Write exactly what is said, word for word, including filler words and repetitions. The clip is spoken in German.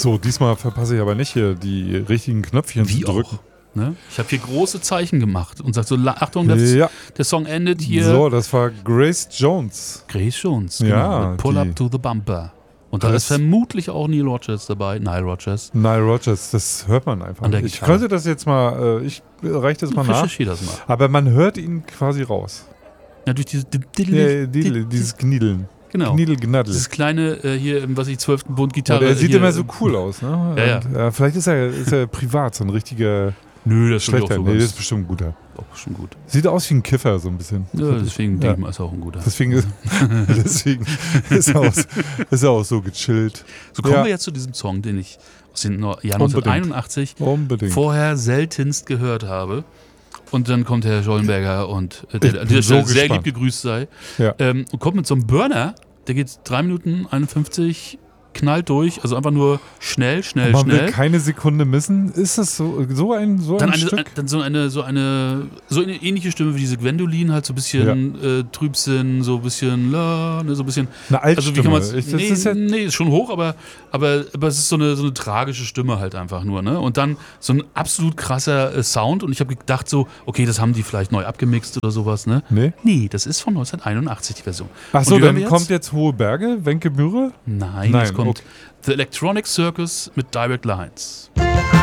So, diesmal verpasse ich aber nicht hier die richtigen Knöpfchen Wie zu drücken. auch, ne? Ich habe hier große Zeichen gemacht und sag so, Achtung, das, Ja. der Song endet hier. So, das war Grace Jones. Grace Jones, Ja, genau, mit Pull die- Up to the Bumper. Und da Das- ist vermutlich auch Neil Rogers dabei, Nile Rodgers. Nile Rodgers, das hört man einfach. An der Ich Gitarre. könnte das jetzt mal, äh, ich reiche das mal nach. Recherchiere das mal. Aber man hört ihn quasi raus. Ja, durch dieses, Ja, die, dieses Kniedeln. genau. Kniedelgnaddel. Dieses kleine, äh, hier, im, was ich, zwölften Bund Oh, Gitarre. der sieht hier, immer so cool aus, ne? Ja, ja. Und, äh, vielleicht ist er, ist er privat so ein richtiger Nö, das ist auch schlechter. so Nee, das ist ganz, bestimmt ein guter. auch schon gut. Sieht aus wie ein Kiffer so ein bisschen. Ja, deswegen Ja. Diemen ist auch ein guter. Deswegen ist, deswegen ist, er auch, ist er auch so gechillt. So kommen Ja. wir jetzt zu diesem Song, den ich aus dem Jahr Unbedingt. neunzehnhunderteinundachtzig Unbedingt. vorher seltenst gehört habe. Und dann kommt Herr Schollenberger und äh, Ich der bin an dieser so Stelle sehr lieb gespannt. gegrüßt sei. Ja. Ähm, und kommt mit so einem Burner, der geht drei Minuten einundfünfzig, knallt durch, also einfach nur schnell, schnell, Man will schnell. keine Sekunde missen. Ist das so, so ein, so Dann, ein eine, Stück? dann so eine so eine so eine ähnliche Stimme wie diese Gwendolin, halt so ein bisschen äh, Trübsinn, so ein bisschen la, ne, so ein bisschen. Eine Also wie kann Altstimme. man Ich- das nee, ist ja, nee, ist schon hoch, aber, aber, aber es ist so eine, so eine tragische Stimme halt einfach nur, ne? Und dann so ein absolut krasser äh, Sound und ich habe gedacht so, okay, das haben die vielleicht neu abgemixt oder sowas, ne? nee. Nee, das ist von neunzehnhunderteinundachtzig die Version. Ach so, Und die hören dann wir kommt jetzt Hohe Berge, Wenke Mühre. Nein, Nein, es kommt okay. The Electronic Circus mit Direct Lines. I